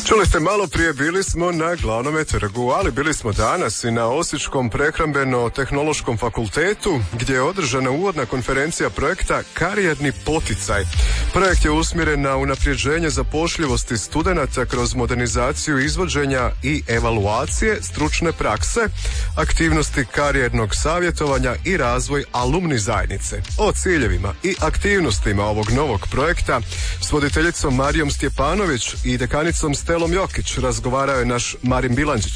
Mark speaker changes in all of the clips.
Speaker 1: Čuli ste malo prije, bili smo na Glavnome trgu, ali bili smo danas i na Osječkom prehrambeno-tehnološkom fakultetu gdje je održana uvodna konferencija projekta Karijerni poticaj. Projekt je usmjeren na unapređenje zapošljivosti studenata kroz modernizaciju izvođenja i evaluacije stručne prakse, aktivnosti karijernog savjetovanja i razvoj alumni zajednice. O ciljevima i aktivnostima ovog novog projekta s voditeljicom Marijom Stjepanović i dekanicom Stelom Jokić razgovarao je naš Marin Bilandžić.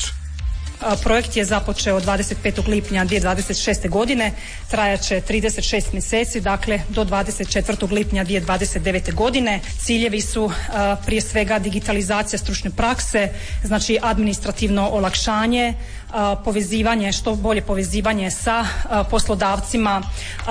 Speaker 2: Projekt je započeo 25. lipnja 2026. godine, trajaće 36 mjeseci, dakle do 24. lipnja 2029. godine. Ciljevi su prije svega digitalizacija stručne prakse, znači administrativno olakšanje, povezivanje, što bolje povezivanje sa poslodavcima,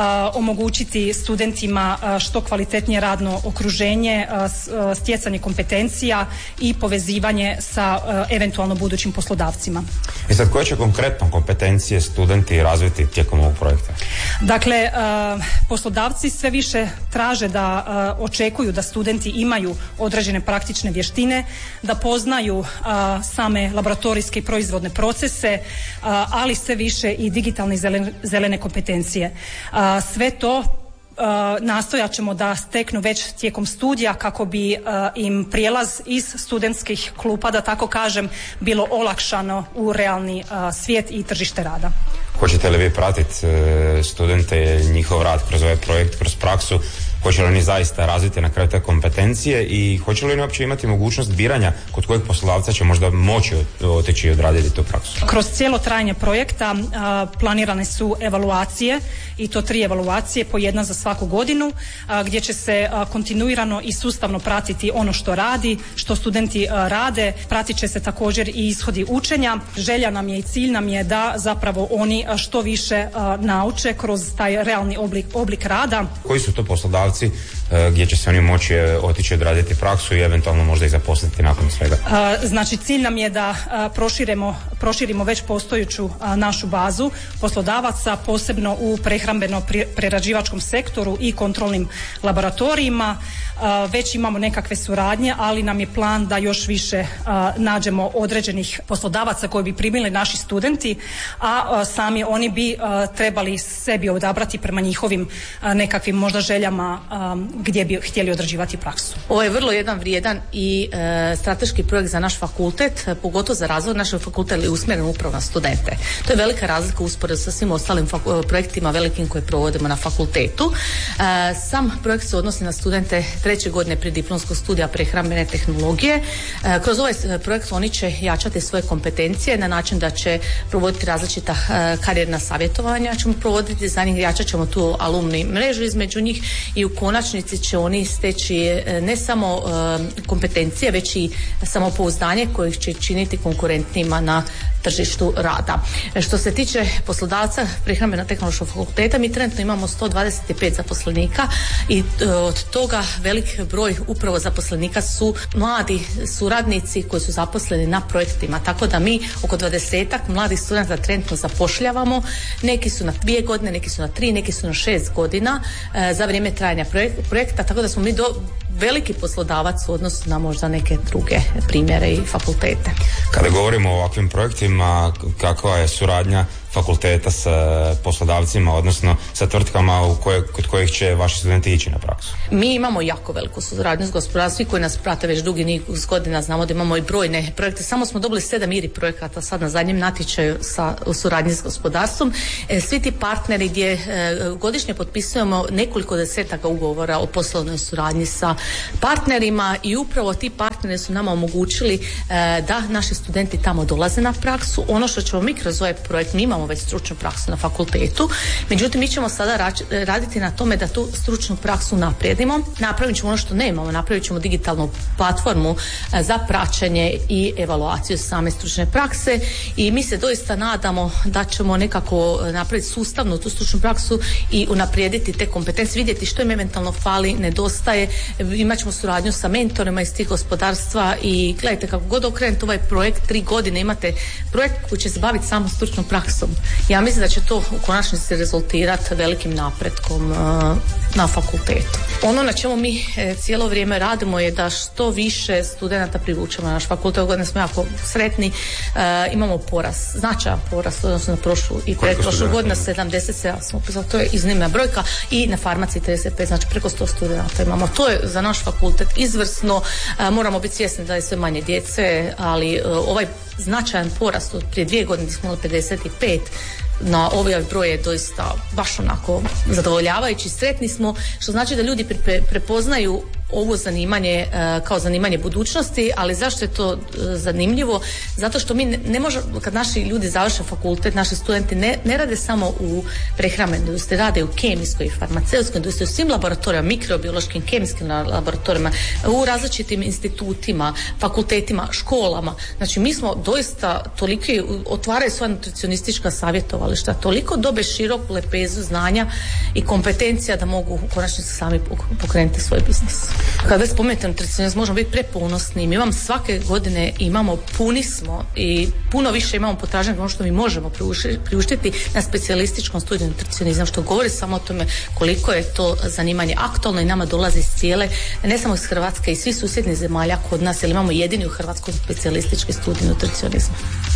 Speaker 2: omogućiti studentima što kvalitetnije radno okruženje, stjecanje kompetencija i povezivanje sa eventualno budućim poslodavcima.
Speaker 3: I sad, koje će konkretno kompetencije studenti razviti tijekom ovog projekta?
Speaker 2: Dakle, poslodavci sve više traže da očekuju da studenti imaju određene praktične vještine, da poznaju same laboratorijske i proizvodne procese, ali sve više i digitalne zelene kompetencije. Sve to nastojat ćemo da steknu već tijekom studija kako bi im prijelaz iz studentskih klupa, da tako kažem, bilo olakšano u realni svijet i tržište rada.
Speaker 3: Hoćete li vi pratiti studente, njihov rad kroz ovaj projekt, kroz praksu? Hoće li oni zaista razviti na kraju te kompetencije i hoće li oni uopće imati mogućnost biranja kod kojeg poslodavca će možda moći otići i odraditi tu praksu?
Speaker 2: Kroz cijelo trajanje projekta planirane su evaluacije, i to 3 evaluacije, po jedna za svaku godinu, gdje će se kontinuirano i sustavno pratiti ono što radi, što studenti rade. Pratit će se također i ishodi učenja. Želja nam je i cilj nam je da zapravo oni što više nauče kroz taj realni oblik rada. Koji
Speaker 3: su to poslodavci gdje će se oni moći otići odraditi praksu i eventualno možda i zaposliti nakon svega?
Speaker 2: Znači, cilj nam je da proširimo već postojuću našu bazu poslodavaca, posebno u prehrambeno-prerađivačkom sektoru i kontrolnim laboratorijima. Već imamo nekakve suradnje, ali nam je plan da još više nađemo određenih poslodavaca koji bi primili naši studenti, a sami oni bi trebali sebi odabrati prema njihovim nekakvim možda željama gdje bi htjeli odrađivati praksu.
Speaker 4: Ovo je vrlo jedan vrijedan i strateški projekt za naš fakultet, pogotovo za razvoj našeg fakulteta je usmjeren upravo na studente. To je velika razlika usporedno sa svim ostalim projektima velikim koje provodimo na fakultetu. Sam projekt se odnosi na studente 3. godine preddiplomskog studija prehrambene tehnologije. Kroz ovaj projekt oni će jačati svoje kompetencije na način da će provoditi različita karijerna savjetovanja, ćemo provoditi za njih, jačat ćemo tu alumni mrežu između njih i u konačnici će oni steći ne samo kompetencije, već i samopouzdanje koje će činiti konkurentnima na tržištu rada. Što se tiče poslodavca prehrambeno-tehnološkog fakulteta, mi trenutno imamo 125 zaposlenika i od toga velik broj upravo zaposlenika su mladi suradnici koji su zaposleni na projektima, tako da mi oko 20-ak mladih studenta trenutno zapošljavamo. Neki su na 2 godine, neki su na 3, neki su na 6 godina za vrijeme trajanja projekta, tako da smo mi veliki poslodavac u odnosu na možda neke druge primjere i fakultete.
Speaker 3: Kada govorimo o ovakvim projektima, kakva je suradnja fakulteta sa poslodavcima, odnosno sa tvrtkama kod kojih će vaši studenti ići na praksu?
Speaker 4: Mi imamo jako veliku suradnju s gospodarstvom koji nas prate već dugi niz godina, znamo da imamo i brojne projekte. Samo smo dobili 7 IRI projekata sad na zadnjem natječaju u suradnji s gospodarstvom. Svi ti partneri gdje godišnje potpisujemo nekoliko desetaka ugovora o poslovnoj suradnji sa partnerima i upravo ti partneri su nama omogućili da naši studenti tamo dolaze na praksu. Ono što ćemo mi kroz ovaj projekt, mi imamo već stručnu praksu na fakultetu, međutim mi ćemo sada raditi na tome da tu stručnu praksu naprijedimo. Napravit ćemo ono što nemamo, napravit ćemo digitalnu platformu za praćenje i evaluaciju same stručne prakse i mi se doista nadamo da ćemo nekako napraviti sustavno tu stručnu praksu i unaprijediti te kompetencije, vidjeti što im eventualno fali, nedostaje. Imat ćemo suradnju sa mentorima iz tih gospodarstva i gledajte, kako god okrenete ovaj projekt, 3 godine imate projekt koji će se baviti samo stručnom praksom. djetetom. Ja mislim da će to u konačnici rezultirati velikim napretkom na fakultetu. Ono na čemu mi cijelo vrijeme radimo je da što više studenata privučemo na naš fakultet. Ove godine smo jako sretni, imamo porast, značajan porast odnosno na prošlu i pretprošlu godinu 77 smo upisali, to je iznimna brojka, i na farmaciji 35, znači preko 100 studenata imamo. To je za naš fakultet izvrsno, moramo biti svjesni da je sve manje djece, ali ovaj značajan porast od prije 2 godine smo imali 55, na ovaj broj je doista baš onako zadovoljavajući, sretni smo, što znači da ljudi prepoznaju ovo zanimanje kao zanimanje budućnosti. Ali zašto je to zanimljivo? Zato što mi ne možemo, kad naši ljudi završe fakultet, naši studenti ne rade samo u prehrambenoj industriji, rade u kemijskoj i farmaceutskoj industriji, u svim laboratorijama, mikrobiološkim, kemijskim laboratorijama, u različitim institutima, fakultetima, školama. Znači mi smo doista toliki, otvaraju svoja nutricionistička savjetovališta, toliko dobe široku lepezu znanja i kompetencija da mogu u konačnici sami pokrenuti svoj biznis. Kada već spomenete nutricionizam, možemo biti preponosni. Mi vam svake godine puni smo i puno više imamo potražnje ono što mi možemo priuštiti na specijalističkom studiju nutricionizma, što govori samo o tome koliko je to zanimanje aktualno i nama dolazi iz cijele, ne samo iz Hrvatske, i svih susjednih zemalja kod nas, jer imamo jedini u Hrvatskoj specijalistički studij nutricionizma.